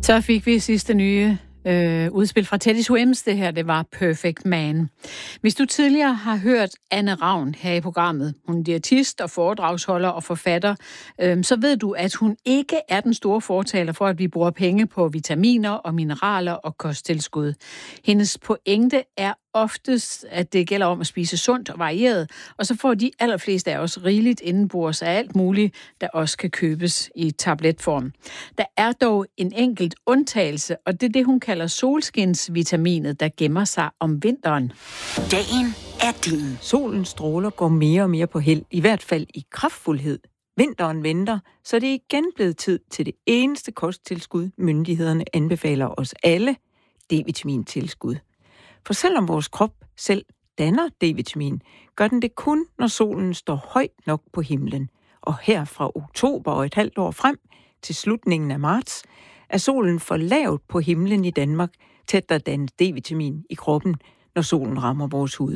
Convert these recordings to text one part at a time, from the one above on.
Så fik vi sidste nye udspil fra Teddy Swims. Det her, det var Perfect Man. Hvis du tidligere har hørt Anne Ravn her i programmet, hun er diætist og foredragsholder og forfatter, så ved du, at hun ikke er den store fortaler for, at vi bruger penge på vitaminer og mineraler og kosttilskud. Hendes pointe er oftest, at det gælder om at spise sundt og varieret, og så får de allerfleste af os rigeligt indenbords af alt muligt, der også kan købes i tabletform. Der er dog en enkelt undtagelse, og det er det, hun kalder solskinsvitaminet, der gemmer sig om vinteren. Dagen er din. Solens stråler går mere og mere på held, i hvert fald i kraftfuldhed. Vinteren venter, så det er igen blevet tid til det eneste kosttilskud, myndighederne anbefaler os alle, D-vitamintilskud. For selvom vores krop selv danner D-vitamin, gør den det kun, når solen står højt nok på himlen. Og her fra oktober og et halvt år frem til slutningen af marts, er solen for lavt på himlen i Danmark til at der dannes D-vitamin i kroppen, når solen rammer vores hud.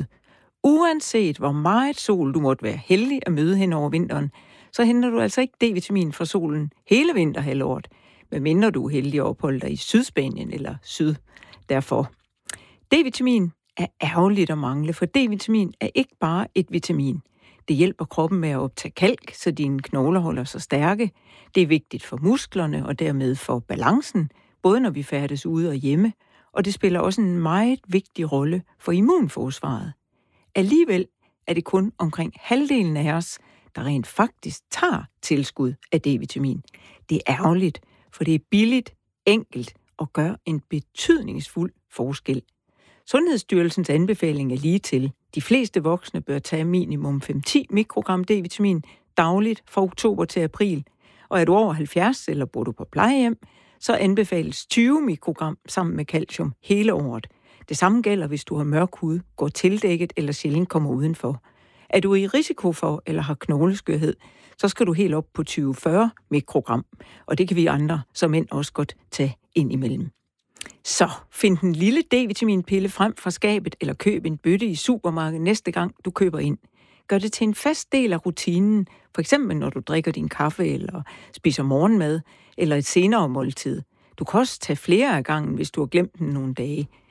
Uanset hvor meget sol du måtte være heldig at møde hen over vinteren, så henter du altså ikke D-vitamin fra solen hele vinterhalvåret, medmindre du er heldig at opholde dig i Sydspanien eller syd. Derfor D-vitamin er ærgerligt at mangle, for D-vitamin er ikke bare et vitamin. Det hjælper kroppen med at optage kalk, så dine knogler holder sig stærke. Det er vigtigt for musklerne og dermed for balancen, både når vi færdes ude og hjemme, og det spiller også en meget vigtig rolle for immunforsvaret. Alligevel er det kun omkring halvdelen af os, der rent faktisk tager tilskud af D-vitamin. Det er ærgerligt, for det er billigt, enkelt og gør en betydningsfuld forskel. Sundhedsstyrelsens anbefaling er lige til. De fleste voksne bør tage minimum 5-10 mikrogram D-vitamin dagligt fra oktober til april. Og er du over 70 eller bor du på plejehjem, så anbefales 20 mikrogram sammen med calcium hele året. Det samme gælder, hvis du har mørk hud, går tildækket eller sjældent kommer udenfor. Er du i risiko for eller har knogleskørhed, så skal du helt op på 20-40 mikrogram. Og det kan vi andre som mænd også godt tage ind imellem. Så find den lille D-vitaminpille frem fra skabet, eller køb en bøtte i supermarkedet næste gang, du køber ind. Gør det til en fast del af rutinen, for eksempel når du drikker din kaffe, eller spiser morgenmad, eller et senere måltid. Du kan også tage flere af gangen, hvis du har glemt den nogle dage.